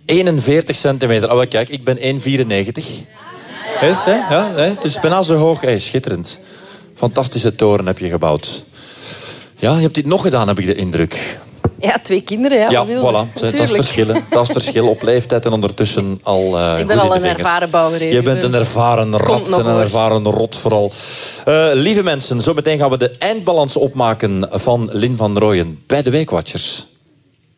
41 centimeter. Oh, kijk, ik ben 1,94. Is, hè? Ja, hè? Het is bijna zo hoog. Hey, schitterend. Fantastische toren heb je gebouwd. Ja, je hebt dit nog gedaan, heb ik de indruk. Ja, 2 kinderen. Ja, voilà. Dat is het verschil. Dat is het verschil op leeftijd en ondertussen al ik ben al een ervaren bouwer. Je bent een ervaren rat en een ervaren rot vooral. Lieve mensen, zo meteen gaan we de eindbalans opmaken van Lynn van Rooyen bij de Weekwatchers.